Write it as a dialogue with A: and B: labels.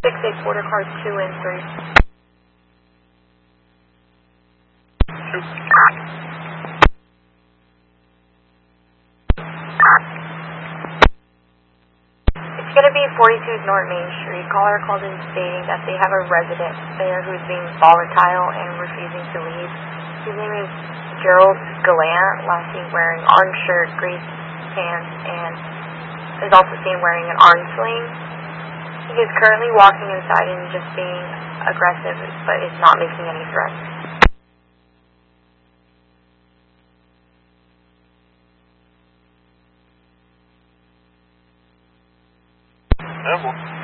A: 6-8 border cars 2 and 3.
B: Shoot.
A: It's going to be 42 North Main Street. Caller called in stating that they have a resident there who's being volatile and refusing to leave. His name is Gerald Gallant, last seen wearing orange shirt, gray pants, and is also seen wearing an arm sling. He is currently walking inside and just being aggressive, but is not making any threats.
B: Yeah, well.